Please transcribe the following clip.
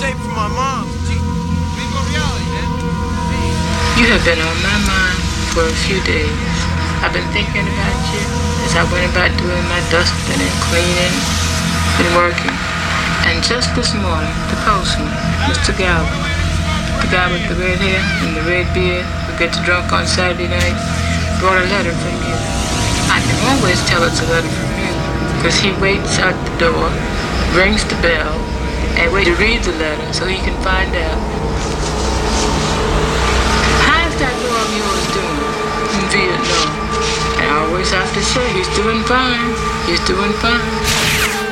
tape from my mom. You have been on my mind for a few days. I've been thinking about you as I went about doing my dusting and cleaning and working. And just this morning, the postman, Mr. Galvin, the guy with the red hair and the red beard who gets drunk on Saturday night, brought a letter from you. I can always tell it's a letter from you because he waits out the door, rings the bell, and waits to read the letter so he can find out. How's that boy of yours doing in Vietnam? And I always have to say, he's doing fine. He's doing fine.